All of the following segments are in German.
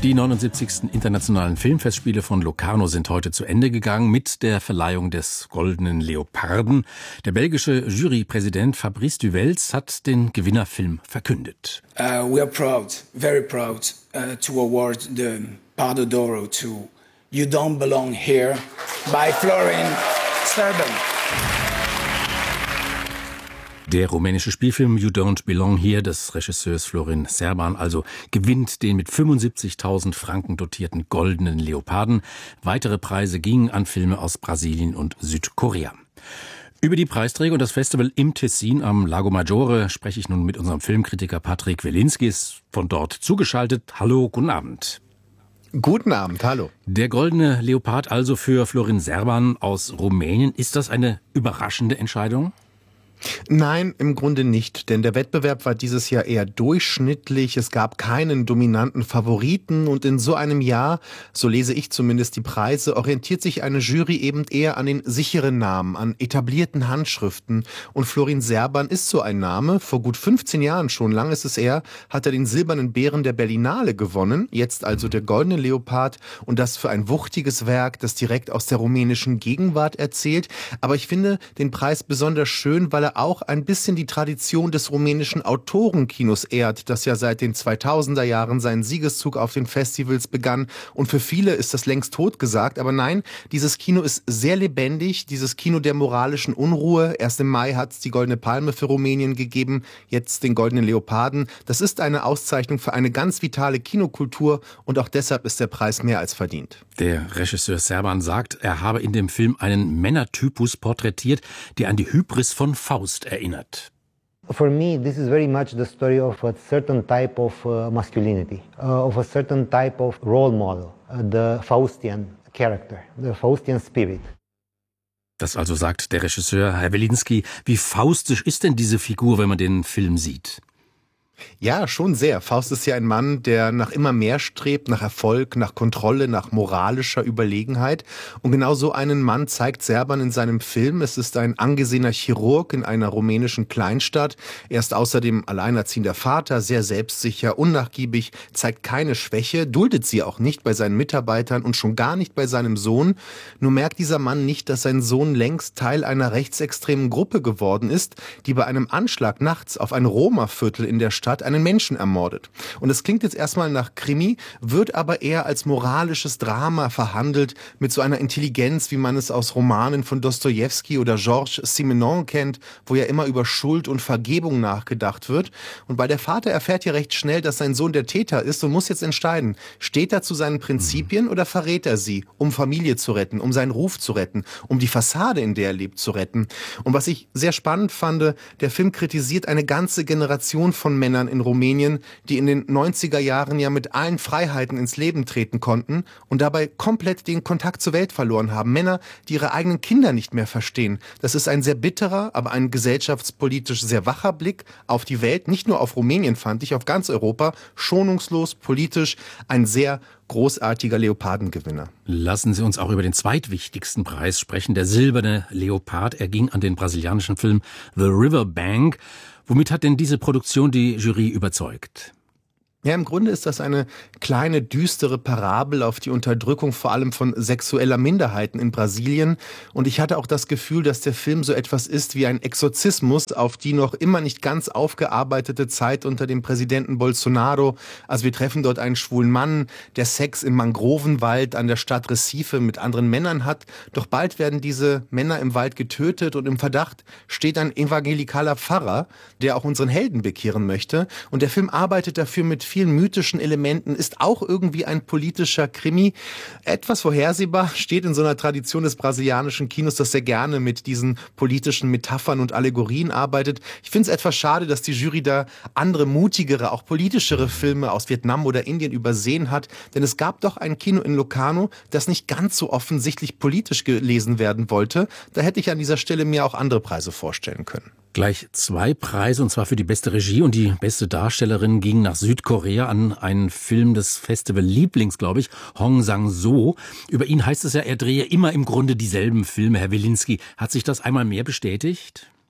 Die 79. Internationalen Filmfestspiele von Locarno sind heute zu Ende gegangen mit der Verleihung des Goldenen Leoparden. Der belgische Jurypräsident Fabrice Duvels hat den Gewinnerfilm verkündet. We are proud, very proud, to award the Pardo d'Oro to You Don't Belong Here by Florin Serban. Der rumänische Spielfilm You Don't Belong Here des Regisseurs Florin Serban also gewinnt den mit 75.000 Franken dotierten Goldenen Leoparden. Weitere Preise gingen an Filme aus Brasilien und Südkorea. Über die Preisträger und das Festival im Tessin am Lago Maggiore spreche ich nun mit unserem Filmkritiker Patrick Welinski, ist von dort zugeschaltet. Hallo, guten Abend. Guten Abend, hallo. Der Goldene Leopard also für Florin Serban aus Rumänien. Ist das eine überraschende Entscheidung? Nein, im Grunde nicht, denn der Wettbewerb war dieses Jahr eher durchschnittlich. Es gab keinen dominanten Favoriten und in so einem Jahr, so lese ich zumindest die Preise, orientiert sich eine Jury eben eher an den sicheren Namen, an etablierten Handschriften. Und Florin Serban ist so ein Name. Vor gut 15 Jahren schon, lang ist es her, hat er den Silbernen Bären der Berlinale gewonnen, jetzt also der Goldene Leopard und das für ein wuchtiges Werk, das direkt aus der rumänischen Gegenwart erzählt. Aber ich finde den Preis besonders schön, weil er auch ein bisschen die Tradition des rumänischen Autorenkinos ehrt, das ja seit den 2000er Jahren seinen Siegeszug auf den Festivals begann. Und für viele ist das längst totgesagt. Aber nein, dieses Kino ist sehr lebendig, dieses Kino der moralischen Unruhe. Erst im Mai hat es die Goldene Palme für Rumänien gegeben, jetzt den Goldenen Leoparden. Das ist eine Auszeichnung für eine ganz vitale Kinokultur und auch deshalb ist der Preis mehr als verdient. Der Regisseur Serban sagt, er habe in dem Film einen Männertypus porträtiert, der an die Hybris von Faust erinnert. For me, this is very much the story of a certain type of masculinity, of a certain type of role model, the Faustian character, the Faustian spirit. Das also sagt der Regisseur Herr Welinski. Wie faustisch ist denn diese Figur, wenn man den Film sieht? Ja, schon sehr. Faust ist ja ein Mann, der nach immer mehr strebt, nach Erfolg, nach Kontrolle, nach moralischer Überlegenheit. Und genau so einen Mann zeigt Serban in seinem Film. Es ist ein angesehener Chirurg in einer rumänischen Kleinstadt. Er ist außerdem alleinerziehender Vater, sehr selbstsicher, unnachgiebig, zeigt keine Schwäche, duldet sie auch nicht bei seinen Mitarbeitern und schon gar nicht bei seinem Sohn. Nur merkt dieser Mann nicht, dass sein Sohn längst Teil einer rechtsextremen Gruppe geworden ist, die bei einem Anschlag nachts auf ein Roma-Viertel in der Stadt einen Menschen ermordet. Und es klingt jetzt erstmal nach Krimi, wird aber eher als moralisches Drama verhandelt, mit so einer Intelligenz, wie man es aus Romanen von Dostojewski oder Georges Simenon kennt, wo ja immer über Schuld und Vergebung nachgedacht wird. Und weil der Vater erfährt ja recht schnell, dass sein Sohn der Täter ist und muss jetzt entscheiden, steht er zu seinen Prinzipien oder verrät er sie, um Familie zu retten, um seinen Ruf zu retten, um die Fassade, in der er lebt, zu retten. Und was ich sehr spannend fand, der Film kritisiert eine ganze Generation von Männern in Rumänien, die in den 90er Jahren ja mit allen Freiheiten ins Leben treten konnten und dabei komplett den Kontakt zur Welt verloren haben. Männer, die ihre eigenen Kinder nicht mehr verstehen. Das ist ein sehr bitterer, aber ein gesellschaftspolitisch sehr wacher Blick auf die Welt. Nicht nur auf Rumänien, fand ich, auf ganz Europa. Schonungslos, politisch, ein sehr großartiger Leopardengewinner. Lassen Sie uns auch über den zweitwichtigsten Preis sprechen, der Silberne Leopard. Er ging an den brasilianischen Film The River Bank. Womit hat denn diese Produktion die Jury überzeugt? Ja, im Grunde ist das eine kleine, düstere Parabel auf die Unterdrückung vor allem von sexueller Minderheiten in Brasilien. Und ich hatte auch das Gefühl, dass der Film so etwas ist wie ein Exorzismus auf die noch immer nicht ganz aufgearbeitete Zeit unter dem Präsidenten Bolsonaro. Also wir treffen dort einen schwulen Mann, der Sex im Mangrovenwald an der Stadt Recife mit anderen Männern hat. Doch bald werden diese Männer im Wald getötet und im Verdacht steht ein evangelikaler Pfarrer, der auch unseren Helden bekehren möchte. Und der Film arbeitet dafür mit vielen mythischen Elementen, ist auch irgendwie ein politischer Krimi. Etwas vorhersehbar, steht in so einer Tradition des brasilianischen Kinos, das sehr gerne mit diesen politischen Metaphern und Allegorien arbeitet. Ich finde es etwas schade, dass die Jury da andere, mutigere, auch politischere Filme aus Vietnam oder Indien übersehen hat, denn es gab doch ein Kino in Locarno, das nicht ganz so offensichtlich politisch gelesen werden wollte. Da hätte ich an dieser Stelle mir auch andere Preise vorstellen können. Gleich 2 Preise, und zwar für die beste Regie und die beste Darstellerin, gingen nach Südkorea an einen Film des Festival Lieblings, glaube ich, Hong Sang-soo. Über ihn heißt es ja, er drehe immer im Grunde dieselben Filme. Herr Welinski, hat sich das einmal mehr bestätigt?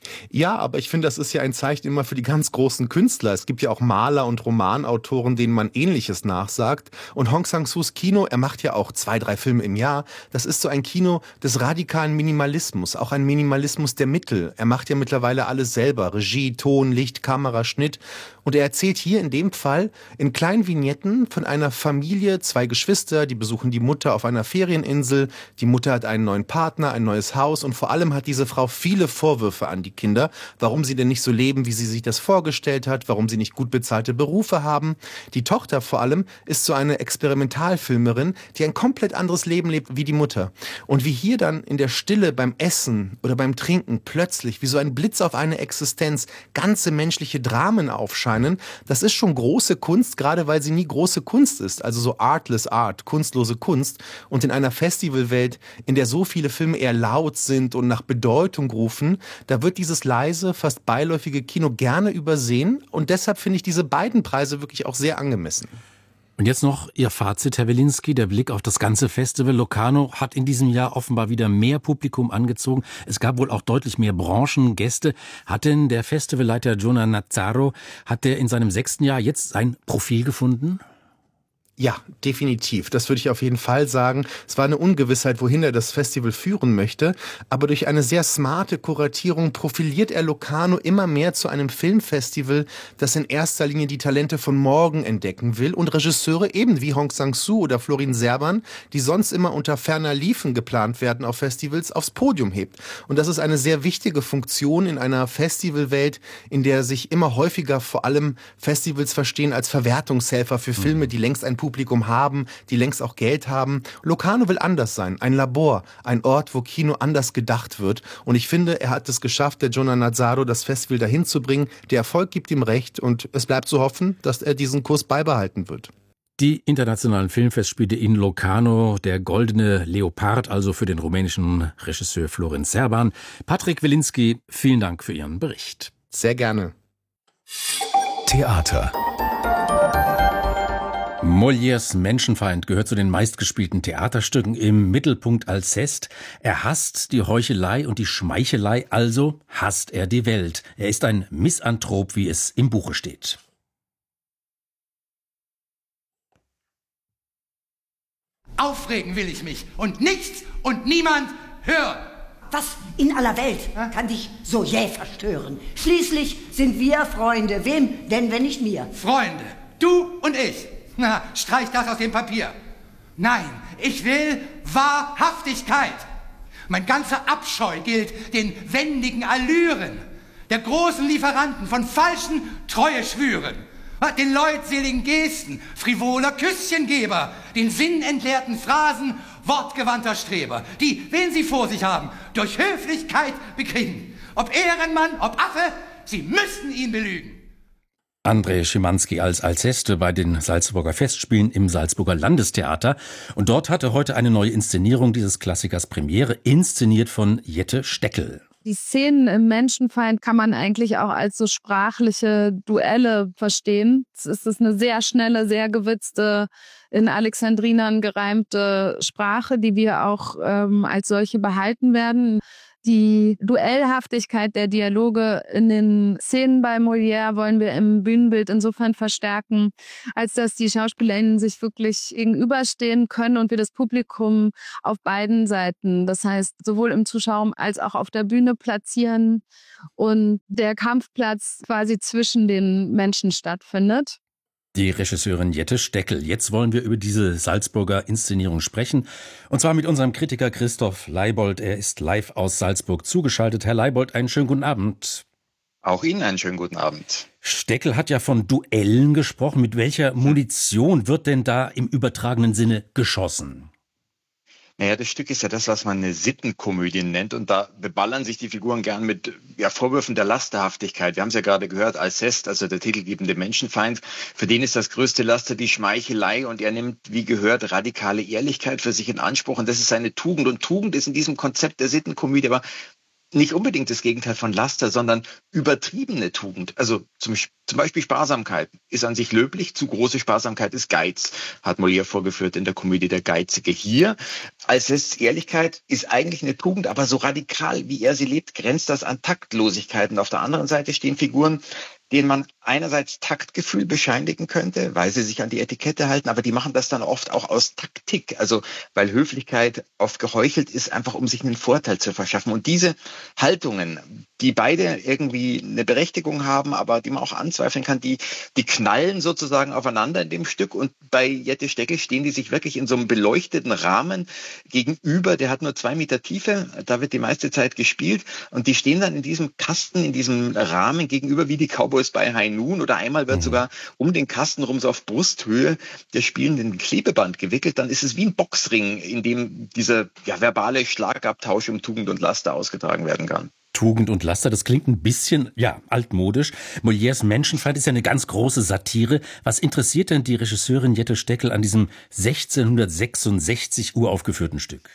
Ja, aber ich finde, das ist ja ein Zeichen immer für die ganz großen Künstler. Es gibt ja auch Maler und Romanautoren, denen man Ähnliches nachsagt. Und Hong Sang-soos Kino, er macht ja auch 2, 3 Filme im Jahr. Das ist so ein Kino des radikalen Minimalismus, auch ein Minimalismus der Mittel. Er macht ja mittlerweile alles selber. Regie, Ton, Licht, Kamera, Schnitt. Und er erzählt hier in dem Fall in kleinen Vignetten von einer Familie, 2 Geschwister, die besuchen die Mutter auf einer Ferieninsel. Die Mutter hat einen neuen Partner, ein neues Haus und vor allem hat diese Frau viele Vorwürfe an die Kinder, warum sie denn nicht so leben, wie sie sich das vorgestellt hat, warum sie nicht gut bezahlte Berufe haben. Die Tochter vor allem ist so eine Experimentalfilmerin, die ein komplett anderes Leben lebt wie die Mutter. Und wie hier dann in der Stille beim Essen oder beim Trinken plötzlich wie so ein Blitz auf eine Existenz ganze menschliche Dramen aufscheinen, das ist schon große Kunst, gerade weil sie nie große Kunst ist, also so artless art, kunstlose Kunst. Und in einer Festivalwelt, in der so viele Filme eher laut sind und nach Bedeutung rufen, da wird dieses leise, fast beiläufige Kino gerne übersehen. Und deshalb finde ich diese beiden Preise wirklich auch sehr angemessen. Und jetzt noch Ihr Fazit, Herr Wilinski. Der Blick auf das ganze Festival. Locarno hat in diesem Jahr offenbar wieder mehr Publikum angezogen. Es gab wohl auch deutlich mehr Branchengäste. Hat denn der Festivalleiter Jonah Nazzaro, hat der in seinem 6. Jahr jetzt sein Profil gefunden? Ja, definitiv. Das würde ich auf jeden Fall sagen. Es war eine Ungewissheit, wohin er das Festival führen möchte. Aber durch eine sehr smarte Kuratierung profiliert er Locarno immer mehr zu einem Filmfestival, das in erster Linie die Talente von morgen entdecken will und Regisseure eben wie Hong Sang-soo oder Florin Serban, die sonst immer unter ferner Liefen geplant werden auf Festivals, aufs Podium hebt. Und das ist eine sehr wichtige Funktion in einer Festivalwelt, in der sich immer häufiger vor allem Festivals verstehen als Verwertungshelfer für Filme, die längst ein Publikum haben, die längst auch Geld haben. Locarno will anders sein, ein Labor, ein Ort, wo Kino anders gedacht wird. Und ich finde, er hat es geschafft, der Jonah Nazzaro, das Festival dahin zu bringen. Der Erfolg gibt ihm recht und es bleibt zu hoffen, dass er diesen Kurs beibehalten wird. Die internationalen Filmfestspiele in Locarno, der goldene Leopard, also für den rumänischen Regisseur Florin Serban. Patrick Wilinski, vielen Dank für Ihren Bericht. Sehr gerne. Theater. Molières Menschenfeind gehört zu den meistgespielten Theaterstücken. Im Mittelpunkt Alceste. Er hasst die Heuchelei und die Schmeichelei, also hasst er die Welt. Er ist ein Misanthrop, wie es im Buche steht. Aufregen will ich mich und nichts und niemand hören. Was in aller Welt kann dich so jäh verstören? Schließlich sind wir Freunde. Wem denn, wenn nicht mir? Freunde, du und ich. Na, streich das aus dem Papier. Nein, ich will Wahrhaftigkeit. Mein ganzer Abscheu gilt den wendigen Allüren der großen Lieferanten von falschen Treueschwüren, den leutseligen Gesten frivoler Küsschengeber, den sinnentleerten Phrasen wortgewandter Streber, die, wen sie vor sich haben, durch Höflichkeit bekriegen. Ob Ehrenmann, ob Affe, sie müssten ihn belügen. André Schimanski als Alceste bei den Salzburger Festspielen im Salzburger Landestheater. Und dort hatte heute eine neue Inszenierung dieses Klassikers Premiere, inszeniert von Jette Steckel. Die Szenen im Menschenfeind kann man eigentlich auch als so sprachliche Duelle verstehen. Es ist eine sehr schnelle, sehr gewitzte, in Alexandrinern gereimte Sprache, die wir auch als solche behalten werden. Die Duellhaftigkeit der Dialoge in den Szenen bei Molière wollen wir im Bühnenbild insofern verstärken, als dass die SchauspielerInnen sich wirklich gegenüberstehen können und wir das Publikum auf beiden Seiten, das heißt sowohl im Zuschauerraum als auch auf der Bühne platzieren und der Kampfplatz quasi zwischen den Menschen stattfindet. Die Regisseurin Jette Steckel. Jetzt wollen wir über diese Salzburger Inszenierung sprechen. Und zwar mit unserem Kritiker Christoph Leibold. Er ist live aus Salzburg zugeschaltet. Herr Leibold, einen schönen guten Abend. Auch Ihnen einen schönen guten Abend. Steckel hat ja von Duellen gesprochen. Mit welcher Munition wird denn da im übertragenen Sinne geschossen? Naja, das Stück ist ja das, was man eine Sittenkomödie nennt. Und da beballern sich die Figuren gern mit Vorwürfen der Lasterhaftigkeit. Wir haben es ja gerade gehört, Alceste, also der titelgebende Menschenfeind, für den ist das größte Laster die Schmeichelei. Und er nimmt, wie gehört, radikale Ehrlichkeit für sich in Anspruch. Und das ist seine Tugend. Und Tugend ist in diesem Konzept der Sittenkomödie aber nicht unbedingt das Gegenteil von Laster, sondern übertriebene Tugend. Also zum Beispiel Sparsamkeit ist an sich löblich, zu große Sparsamkeit ist Geiz, hat Molière vorgeführt in der Komödie Der Geizige. Hier, Alcestes Ehrlichkeit ist eigentlich eine Tugend, aber so radikal, wie er sie lebt, grenzt das an Taktlosigkeit. Und auf der anderen Seite stehen Figuren, denen man einerseits Taktgefühl bescheinigen könnte, weil sie sich an die Etikette halten, aber die machen das dann oft auch aus Taktik, also weil Höflichkeit oft geheuchelt ist, einfach um sich einen Vorteil zu verschaffen. Und diese Haltungen, die beide irgendwie eine Berechtigung haben, aber die man auch anzweifeln kann, die knallen sozusagen aufeinander in dem Stück. Und bei Jette Steckel stehen die sich wirklich in so einem beleuchteten Rahmen gegenüber. Der hat nur 2 Meter Tiefe, da wird die meiste Zeit gespielt. Und die stehen dann in diesem Kasten, in diesem Rahmen gegenüber wie die Cowboys bei High Noon. Oder einmal wird sogar um den Kasten rum so auf Brusthöhe der Spielenden Klebeband gewickelt. Dann ist es wie ein Boxring, in dem dieser verbale Schlagabtausch um Tugend und Laster ausgetragen werden kann. Tugend und Laster, das klingt ein bisschen, altmodisch. Molières Menschenfeind ist ja eine ganz große Satire. Was interessiert denn die Regisseurin Jette Steckel an diesem 1666 uraufgeführten Stück?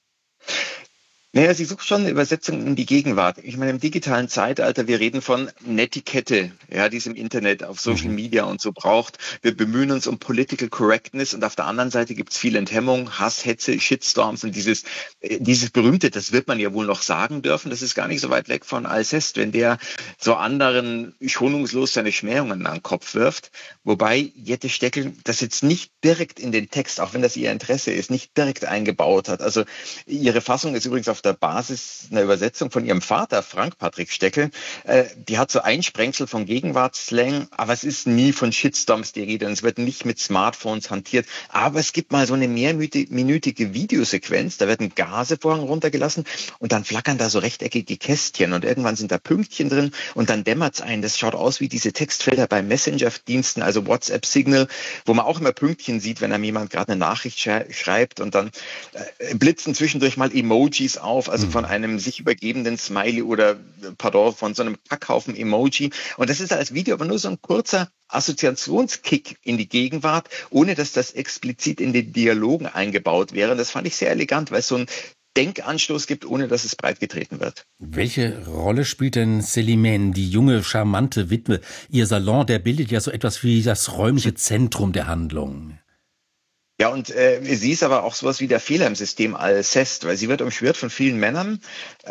Naja, sie sucht schon eine Übersetzung in die Gegenwart. Ich meine, im digitalen Zeitalter, wir reden von Netiquette, die es im Internet, auf Social Media und so braucht. Wir bemühen uns um Political Correctness und auf der anderen Seite gibt es viel Enthemmung, Hass, Hetze, Shitstorms und dieses berühmte, das wird man ja wohl noch sagen dürfen, das ist gar nicht so weit weg von Alceste, wenn der so anderen schonungslos seine Schmähungen an den Kopf wirft. Wobei Jette Steckel das jetzt nicht direkt in den Text, auch wenn das ihr Interesse ist, nicht direkt eingebaut hat. Also ihre Fassung ist übrigens auf der Basis einer Übersetzung von ihrem Vater, Frank Patrick Steckel. Die hat so Einsprengsel von Gegenwartsslang, aber es ist nie von Shitstorms die Rede und es wird nicht mit Smartphones hantiert. Aber es gibt mal so eine mehrminütige Videosequenz, da werden Gase vorhin runtergelassen und dann flackern da so rechteckige Kästchen und irgendwann sind da Pünktchen drin und dann dämmert's ein. Das schaut aus wie diese Textfelder bei Messenger-Diensten, also WhatsApp, Signal, wo man auch immer Pünktchen sieht, wenn einem jemand gerade eine Nachricht schreibt und dann blitzen zwischendurch mal Emojis auf, also von einem sich übergebenden Smiley oder, von so einem Packhaufen-Emoji. Und das ist als Video aber nur so ein kurzer Assoziationskick in die Gegenwart, ohne dass das explizit in den Dialogen eingebaut wäre. Und das fand ich sehr elegant, weil es so einen Denkanstoß gibt, ohne dass es breit getreten wird. Welche Rolle spielt denn Célimène, die junge, charmante Witwe? Ihr Salon, der bildet ja so etwas wie das räumliche Zentrum der Handlung. Ja, und sie ist aber auch sowas wie der Fehler im System Alceste, weil sie wird umschwirrt von vielen Männern,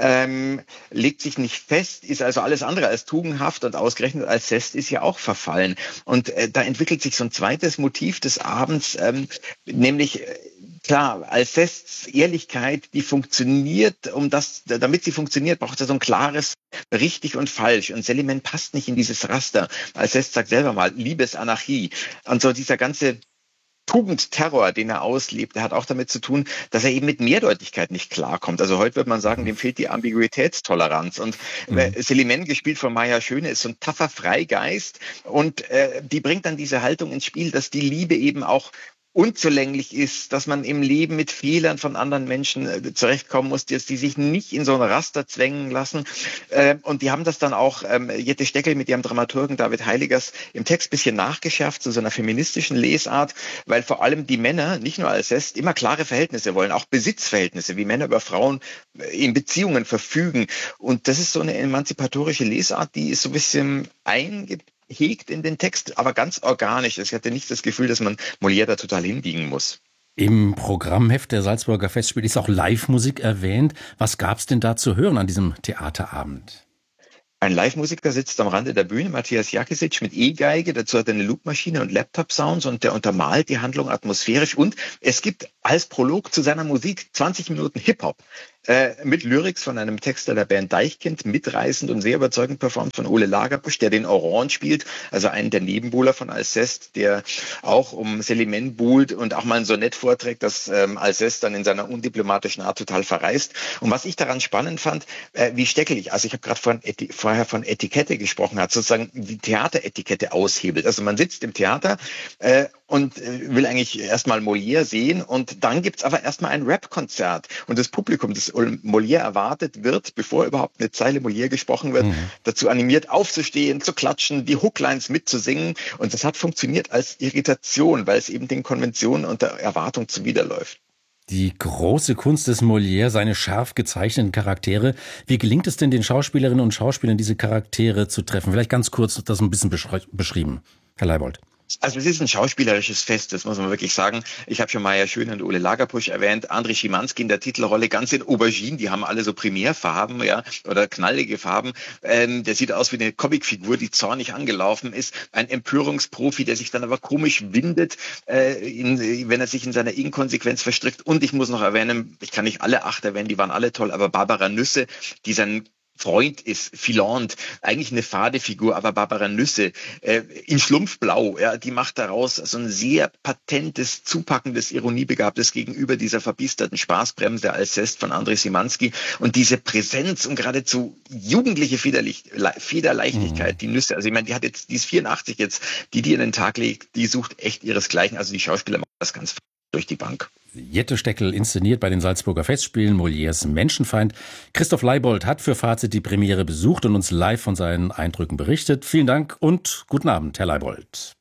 legt sich nicht fest, ist also alles andere als tugendhaft und ausgerechnet Alceste ist ja auch verfallen. Und da entwickelt sich so ein zweites Motiv des Abends, nämlich klar, Alcestes Ehrlichkeit, die funktioniert, damit sie funktioniert, braucht er so ein klares richtig und falsch. Und Célimène passt nicht in dieses Raster. Alceste sagt selber mal, Liebesanarchie. Und so dieser ganze Tugendterror, den er auslebt, der hat auch damit zu tun, dass er eben mit Mehrdeutigkeit nicht klarkommt. Also heute würde man sagen, dem fehlt die Ambiguitätstoleranz. Und Célimène, gespielt von Maya Schöne, ist so ein taffer Freigeist und die bringt dann diese Haltung ins Spiel, dass die Liebe eben auch unzulänglich ist, dass man im Leben mit Fehlern von anderen Menschen zurechtkommen muss, dass die sich nicht in so ein Raster zwängen lassen. Und die haben das dann auch, Jette Steckel mit ihrem Dramaturgen David Heiligers im Text ein bisschen nachgeschärft zu so einer feministischen Lesart, weil vor allem die Männer, nicht nur Alceste, immer klare Verhältnisse wollen, auch Besitzverhältnisse, wie Männer über Frauen in Beziehungen verfügen. Und das ist so eine emanzipatorische Lesart, die ist so ein bisschen hegt in den Text, aber ganz organisch. Ich hatte nicht das Gefühl, dass man Molière da total hinbiegen muss. Im Programmheft der Salzburger Festspiele ist auch Live-Musik erwähnt. Was gab's denn da zu hören an diesem Theaterabend? Ein Live-Musiker sitzt am Rande der Bühne, Matthias Jakisic, mit E-Geige. Dazu hat er eine Loopmaschine und Laptop-Sounds und der untermalt die Handlung atmosphärisch. Und es gibt als Prolog zu seiner Musik 20 Minuten Hip-Hop. Mit Lyrics von einem Texter der Band Deichkind, mitreißend und sehr überzeugend performt von Ole Lagerbusch, der den Orange spielt, also einen der Nebenbuhler von Alceste, der auch um Célimène buhlt und auch mal ein Sonett vorträgt, das Alceste dann in seiner undiplomatischen Art total verreißt. Und was ich daran spannend fand, wie steckelig, also ich habe gerade vorher von Etikette gesprochen, hat sozusagen die Theateretikette aushebelt. Also man sitzt im Theater und will eigentlich erstmal Molière sehen und dann gibt's aber erstmal ein Rap-Konzert und das Publikum, das Molière erwartet wird, bevor überhaupt eine Zeile Molière gesprochen wird, dazu animiert aufzustehen, zu klatschen, die Hooklines mitzusingen und das hat funktioniert als Irritation, weil es eben den Konventionen und der Erwartung zuwiderläuft. Die große Kunst des Molière, seine scharf gezeichneten Charaktere. Wie gelingt es denn den Schauspielerinnen und Schauspielern, diese Charaktere zu treffen? Vielleicht ganz kurz das ein bisschen beschrieben, Herr Leibold. Also es ist ein schauspielerisches Fest, das muss man wirklich sagen. Ich habe schon Maya Schön und Ole Lagerpusch erwähnt, André Schimanski in der Titelrolle, ganz in Aubergine, die haben alle so Primärfarben, ja, oder knallige Farben. Der sieht aus wie eine Comicfigur, die zornig angelaufen ist. Ein Empörungsprofi, der sich dann aber komisch windet, wenn er sich in seiner Inkonsequenz verstrickt. Und ich muss noch erwähnen, ich kann nicht alle 8 erwähnen, die waren alle toll, aber Barbara Nüsse, die sein Freund ist, Philande, eigentlich eine fade Figur, aber Barbara Nüsse in Schlumpfblau, ja, die macht daraus so ein sehr patentes, zupackendes, ironiebegabtes Gegenüber dieser verbiesterten Spaßbremse Alceste von André Szymanski und diese Präsenz und geradezu jugendliche Federleichtigkeit, die Nüsse, also ich meine, die ist 84 jetzt, die an den Tag legt, die sucht echt ihresgleichen, also die Schauspieler machen das ganz durch die Bank. Jette Steckel inszeniert bei den Salzburger Festspielen Molières Menschenfeind. Christoph Leibold hat für Fazit die Premiere besucht und uns live von seinen Eindrücken berichtet. Vielen Dank und guten Abend, Herr Leibold.